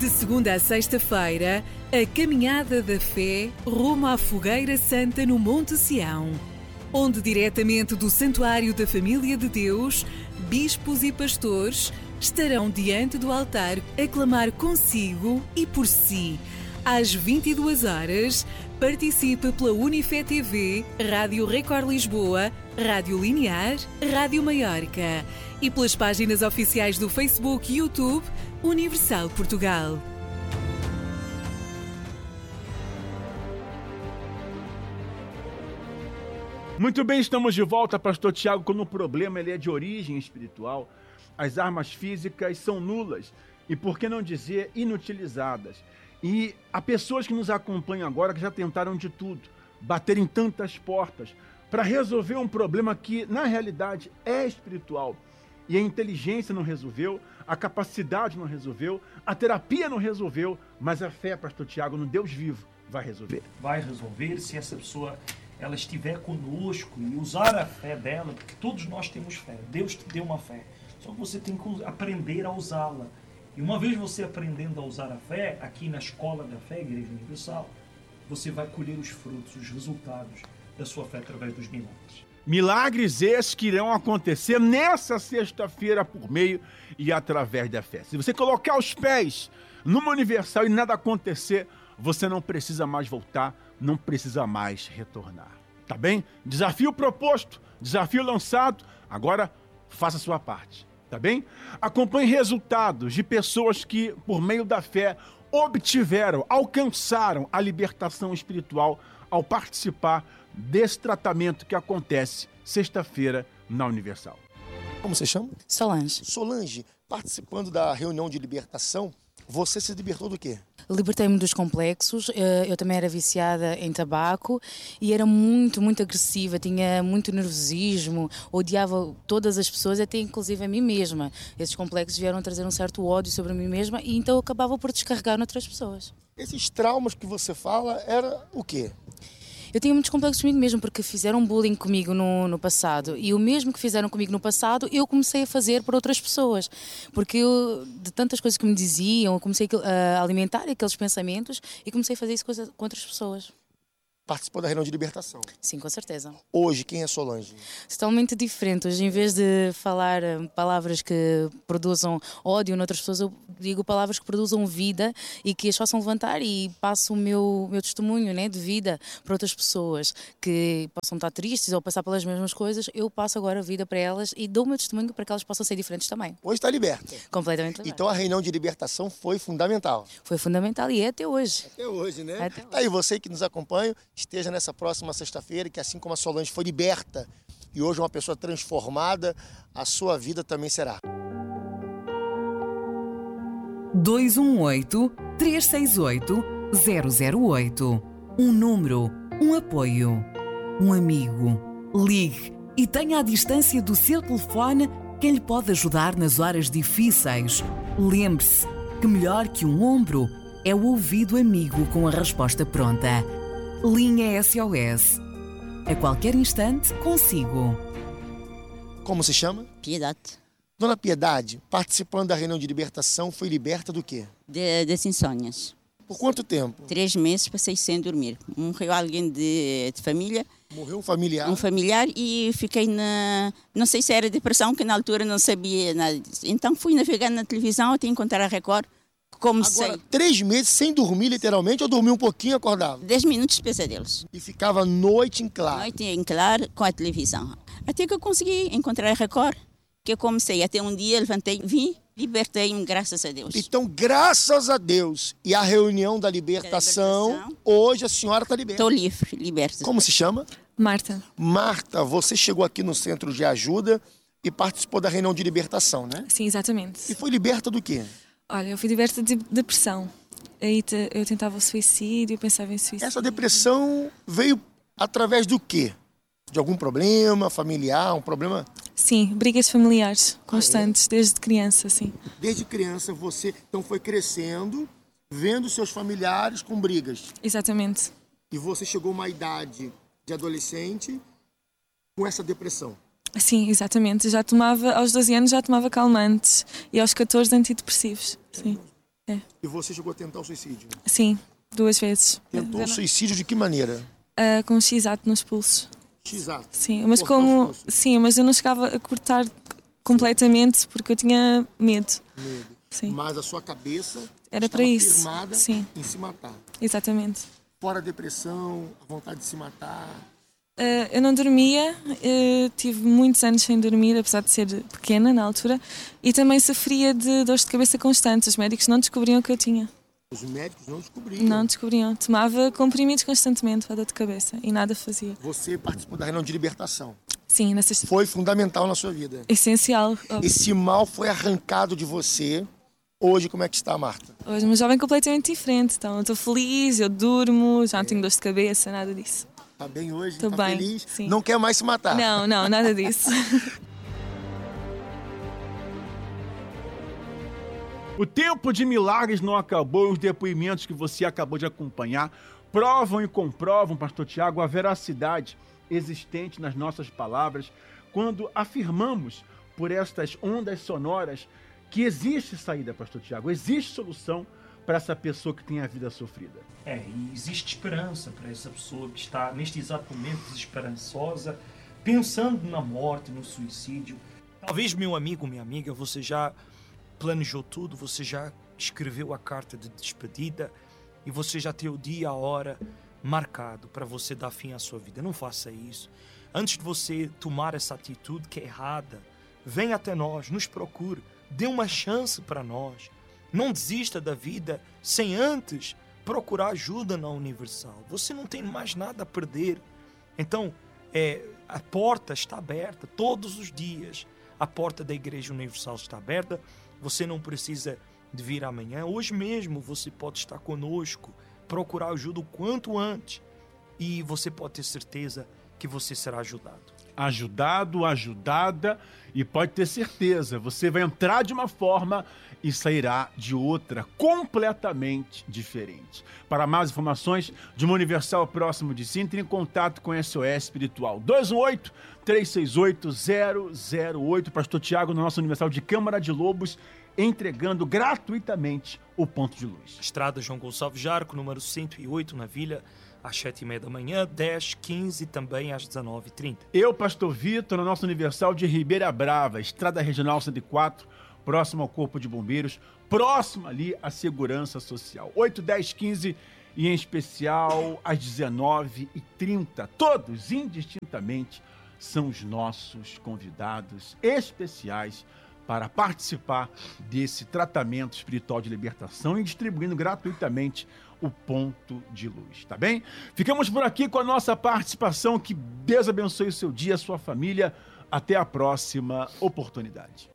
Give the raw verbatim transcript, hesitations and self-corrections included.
De segunda a sexta-feira, a Caminhada da Fé rumo à Fogueira Santa no Monte Sião, onde diretamente do Santuário da Família de Deus, bispos e pastores estarão diante do altar a clamar consigo e por si. Às vinte e duas horas, participe pela Unifé T V, Rádio Record Lisboa, Rádio Linear, Rádio Maiorca e pelas páginas oficiais do Facebook e YouTube Universal Portugal. Muito bem, estamos de volta, pastor Tiago, quando o problema ele é de origem espiritual. As armas físicas são nulas e, por que não dizer, inutilizadas. E há pessoas que nos acompanham agora que já tentaram de tudo, bater em tantas portas, para resolver um problema que, na realidade, é espiritual. E a inteligência não resolveu, a capacidade não resolveu, a terapia não resolveu, mas a fé, pastor Tiago, no Deus vivo, vai resolver. Vai resolver se essa pessoa ela estiver conosco e usar a fé dela, porque todos nós temos fé, Deus te deu uma fé, só que você tem que aprender a usá-la. E uma vez você aprendendo a usar a fé, aqui na Escola da Fé, Igreja Universal, você vai colher os frutos, os resultados da sua fé através dos milagres. Milagres esses que irão acontecer nessa sexta-feira por meio e através da fé. Se você colocar os pés numa Universal e nada acontecer, você não precisa mais voltar, não precisa mais retornar. Tá bem? Desafio proposto, desafio lançado, agora faça a sua parte. Tá bem? Acompanhe resultados de pessoas que, por meio da fé, obtiveram, alcançaram a libertação espiritual ao participar desse tratamento que acontece sexta-feira na Universal. Como você chama? Solange. Solange, participando da reunião de libertação, você se libertou do quê? Libertei-me dos complexos, eu também era viciada em tabaco e era muito, muito agressiva, tinha muito nervosismo, odiava todas as pessoas, até inclusive a mim mesma. Esses complexos vieram trazer um certo ódio sobre mim mesma e então eu acabava por descarregar noutras pessoas. Esses traumas que você fala, era o quê? Eu tinha muitos complexos comigo mesmo, porque fizeram bullying comigo no, no passado. E o mesmo que fizeram comigo no passado, eu comecei a fazer para outras pessoas. Porque eu, de tantas coisas que me diziam, eu comecei a alimentar aqueles pensamentos e comecei a fazer isso com outras pessoas. Participou da reunião de libertação? Sim, com certeza. Hoje, quem é Solange? Totalmente diferente. Hoje, em vez de falar palavras que produzam ódio noutras pessoas, eu digo palavras que produzam vida e que as façam levantar e passo o meu, meu testemunho, né, de vida para outras pessoas que possam estar tristes ou passar pelas mesmas coisas. Eu passo agora a vida para elas e dou o meu testemunho para que elas possam ser diferentes também. Hoje está liberta? Completamente liberta. Então a reunião de libertação foi fundamental? Foi fundamental e é até hoje. Até hoje, né? Até hoje. Tá aí você que nos acompanha, esteja nessa próxima sexta-feira, que assim como a Solange foi liberta e hoje uma pessoa transformada, a sua vida também será. dois um oito, três seis oito, zero zero oito. Um número, um apoio, um amigo. Ligue e tenha à distância do seu telefone quem lhe pode ajudar nas horas difíceis. Lembre-se que melhor que um ombro é o ouvido amigo com a resposta pronta. Linha S O S. A qualquer instante, consigo. Como se chama? Piedade. Dona Piedade, participando da reunião de libertação, foi liberta do quê? De, das insônias. Por quanto tempo? Três meses passei sem dormir. Morreu alguém de, de família. Morreu um familiar? Um familiar e fiquei na... Não sei se era depressão, que na altura não sabia nada disso. Então fui navegar na televisão até encontrar a Record. Comecei. Agora, três meses sem dormir, literalmente, ou dormia um pouquinho e acordava? Dez minutos de pesadelos. E ficava a noite em claro? Noite em claro com a televisão. Até que eu consegui encontrar a Record, que eu comecei. Até um dia, levantei, vim, libertei-me, graças a Deus. Então, graças a Deus e a reunião da libertação, da libertação. Hoje a senhora está liberta. Estou livre, liberta. Como se chama? Marta. Marta, você chegou aqui no Centro de Ajuda e participou da reunião de libertação, né? Sim, exatamente. E foi liberta do quê? Olha, eu fui liberta de depressão. Aí te, eu tentava suicídio, pensava em suicídio. Essa depressão veio através do quê? De algum problema familiar, um problema? Sim, brigas familiares constantes, ah, é? Desde criança, sim. Desde criança você então foi crescendo, vendo seus familiares com brigas. Exatamente. E você chegou a uma idade de adolescente com essa depressão. Sim, exatamente. Já tomava, aos doze anos já tomava calmantes e aos catorze antidepressivos. Sim. É. E você chegou a tentar o suicídio? Sim, duas vezes. Tentou o suicídio de que maneira? Uh, com um X-ato nos pulsos. X-ato? Sim, mas Cortar os como... pulsos. Sim, mas eu não chegava a cortar completamente porque eu tinha medo. Medo. Sim. Mas a sua cabeça Era estava para isso. firmada Sim, em se matar. exatamente. Fora a depressão, a vontade de se matar. Uh, eu não dormia, uh, tive muitos anos sem dormir, apesar de ser pequena na altura, e também sofria de dores de cabeça constantes. Os médicos não descobriam o que eu tinha. Os médicos não descobriram. Não descobriam. Tomava comprimidos constantemente para dor de cabeça e nada fazia. Você participou da reunião de libertação. Sim, nessa... Foi fundamental na sua vida. Essencial. Óbvio. Esse mal foi arrancado de você. Hoje, como é que está, Marta? Hoje, uma jovem completamente diferente. Então, eu estou feliz, eu durmo, já não tenho dor de cabeça, nada disso. Está bem hoje? Estou Está bem, feliz? sim. Não quer mais se matar? Não, não, nada disso. O tempo de milagres não acabou. Os depoimentos que você acabou de acompanhar provam e comprovam, pastor Tiago, a veracidade existente nas nossas palavras quando afirmamos por estas ondas sonoras que existe saída, pastor Tiago, existe solução para essa pessoa que tem a vida sofrida. É, e existe esperança para essa pessoa que está neste exato momento desesperançosa, pensando na morte, no suicídio. Talvez, meu amigo, minha amiga, você já planejou tudo, você já escreveu a carta de despedida e você já tem o dia, a hora marcado para você dar fim à sua vida. Não faça isso. Antes de você tomar essa atitude que é errada, venha até nós, nos procure, dê uma chance para nós. Não desista da vida sem antes procurar ajuda na Universal. Você não tem mais nada a perder. Então, é, a porta está aberta todos os dias. A porta da Igreja Universal está aberta. Você não precisa de vir amanhã. Hoje mesmo você pode estar conosco, procurar ajuda o quanto antes. E você pode ter certeza que você será ajudado. Ajudado, ajudada, e pode ter certeza, você vai entrar de uma forma e sairá de outra, completamente diferente. Para mais informações de uma Universal próximo de si, entre em contato com S O S Espiritual. dois um oito, três seis oito, zero zero oito. Pastor Tiago, no nosso Universal de Câmara de Lobos, entregando gratuitamente o ponto de luz. Estrada João Gonçalves Jarco, número cento e oito, na Vila, às sete e meia da manhã, dez, quinze e também às dezenove e trinta. Eu, pastor Vitor, no nosso Universal de Ribeira Brava, Estrada Regional cento e quatro, próximo ao Corpo de Bombeiros, próximo ali à Segurança Social. oito, dez, quinze e em especial às dezenove e trinta. Todos, indistintamente, são os nossos convidados especiais para participar desse tratamento espiritual de libertação e distribuindo gratuitamente o ponto de luz, tá bem? Ficamos por aqui com a nossa participação. Que Deus abençoe o seu dia, a sua família. Até a próxima oportunidade.